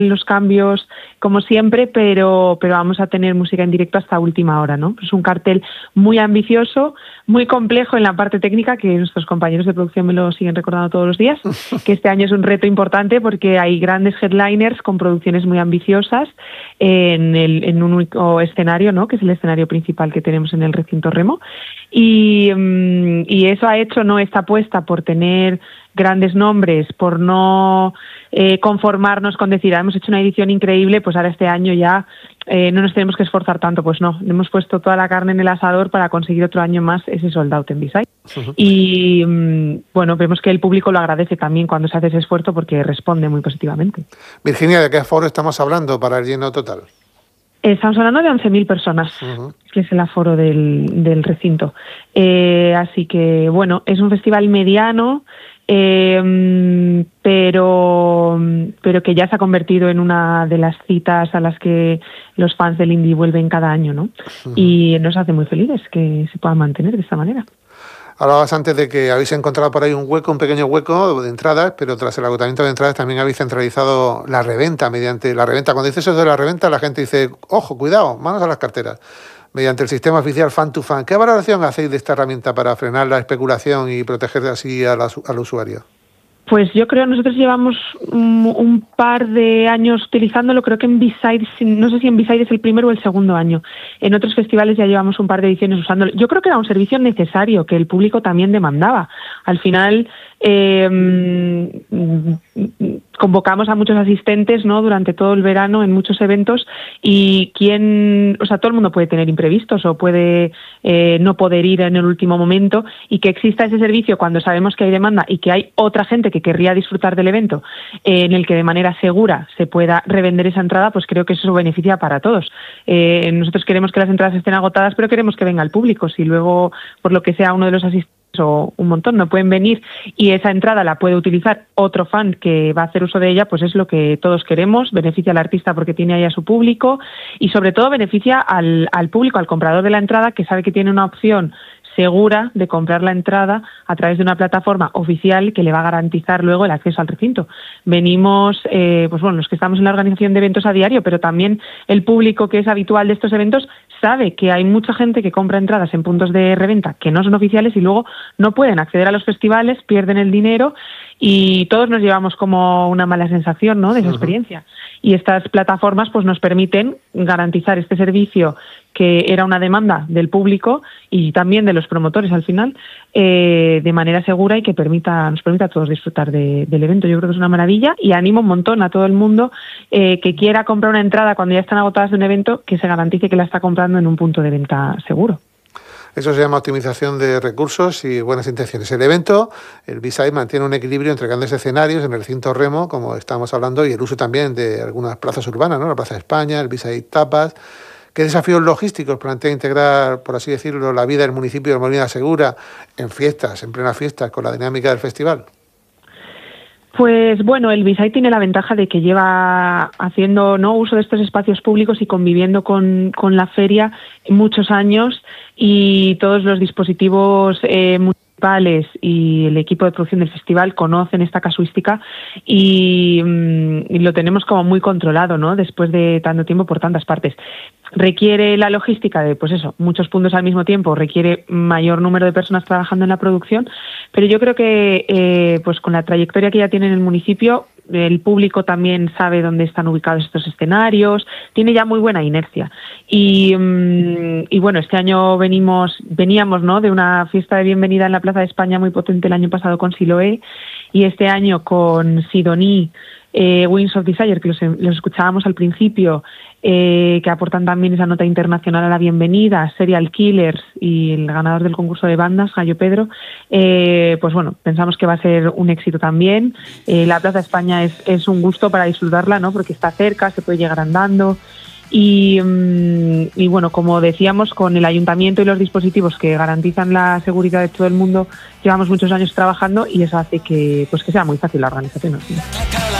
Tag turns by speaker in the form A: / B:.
A: los cambios como siempre, pero vamos a tener música en directo hasta última hora, ¿no? Es un cartel muy ambicioso, muy complejo en la parte técnica, que nuestros compañeros de producción me lo siguen recordando todos los días, que este año es un reto importante porque hay grandes headliners con producciones muy ambiciosas en un único escenario, ¿no? Que es el escenario principal que tenemos en el recinto Remo, y eso ha hecho, ¿no?, esta apuesta por tener grandes nombres, por no conformarnos con decir, hemos hecho una edición increíble, pues ahora este año ya no nos tenemos que esforzar tanto. Pues no, hemos puesto toda la carne en el asador para conseguir otro año más ese sold out en B-Side. Y bueno, vemos que el público lo agradece también cuando se hace ese esfuerzo porque responde muy positivamente.
B: Virginia, ¿de qué aforo estamos hablando para el lleno total?
A: Estamos hablando de 11.000 personas, que es el aforo del recinto. Así que, bueno, es un festival mediano, pero que ya se ha convertido en una de las citas a las que los fans del indie vuelven cada año, ¿no? Y nos hace muy felices que se pueda mantener de esta manera.
B: Hablabas antes de que habéis encontrado por ahí un pequeño hueco de entradas, pero tras el agotamiento de entradas también habéis centralizado la reventa mediante la reventa. Cuando dices eso de la reventa, la gente dice, ojo, cuidado, manos a las carteras. Mediante el sistema oficial Fan to Fan. ¿Qué valoración hacéis de esta herramienta para frenar la especulación y proteger así al usuario?
A: Pues yo creo, nosotros llevamos un par de años utilizándolo, creo que en B-Side, no sé si en B-Side es el primero o el segundo año. En otros festivales ya llevamos un par de ediciones usándolo. Yo creo que era un servicio necesario, que el público también demandaba. Al final convocamos a muchos asistentes, ¿no?, durante todo el verano en muchos eventos, y todo el mundo puede tener imprevistos o puede no poder ir en el último momento, y que exista ese servicio cuando sabemos que hay demanda y que hay otra gente que querría disfrutar del evento en el que de manera segura se pueda revender esa entrada, pues creo que eso beneficia para todos. Nosotros queremos que las entradas estén agotadas, pero queremos que venga el público. Si luego, por lo que sea, uno de los asistentes o un montón no pueden venir y esa entrada la puede utilizar otro fan que va a hacer uso de ella, pues es lo que todos queremos. Beneficia al artista porque tiene ahí a su público, y sobre todo beneficia al público, al comprador de la entrada, que sabe que tiene una opción segura de comprar la entrada a través de una plataforma oficial que le va a garantizar luego el acceso al recinto. Venimos, los que estamos en la organización de eventos a diario, pero también el público que es habitual de estos eventos sabe que hay mucha gente que compra entradas en puntos de reventa que no son oficiales y luego no pueden acceder a los festivales, pierden el dinero, y todos nos llevamos como una mala sensación, ¿no?, de esa experiencia. Y estas plataformas pues nos permiten garantizar este servicio, que era una demanda del público y también de los promotores al final, de manera segura, y que nos permita a todos disfrutar del evento. Yo creo que es una maravilla, y animo un montón a todo el mundo que quiera comprar una entrada cuando ya están agotadas de un evento, que se garantice que la está comprando en un punto de venta seguro.
B: Eso se llama optimización de recursos y buenas intenciones. El evento, el B-Side, mantiene un equilibrio entre grandes escenarios en el recinto Remo, como estábamos hablando, y el uso también de algunas plazas urbanas, ¿no?, la Plaza de España, el B-Side Tapas. ¿Qué desafíos logísticos plantea integrar, por así decirlo, la vida del municipio de Molina Segura en plenas fiestas, con la dinámica del festival?
A: Pues bueno, el B-Side tiene la ventaja de que lleva haciendo, ¿no?, uso de estos espacios públicos y conviviendo con la feria muchos años, y todos los dispositivos municipales y el equipo de producción del festival conocen esta casuística, y lo tenemos como muy controlado, ¿no?, después de tanto tiempo por tantas partes. Requiere la logística de, pues eso, muchos puntos al mismo tiempo, requiere mayor número de personas trabajando en la producción, pero yo creo que pues con la trayectoria que ya tiene en el municipio, el público también sabe dónde están ubicados estos escenarios, tiene ya muy buena inercia. Y bueno, este año veníamos, ¿no?, de una fiesta de bienvenida en la Plaza de España muy potente el año pasado con Siloé, y este año con Sidoní, Wings of Desire, que los escuchábamos al principio, que aportan también esa nota internacional a la bienvenida, Serial Killers y el ganador del concurso de bandas, Gallo Pedro, pues bueno, pensamos que va a ser un éxito también. La Plaza de España es un gusto para disfrutarla, ¿no?, porque está cerca, se puede llegar andando. Y bueno, como decíamos, con el ayuntamiento y los dispositivos que garantizan la seguridad de todo el mundo, llevamos muchos años trabajando, y eso hace que sea muy fácil la organización, ¿no?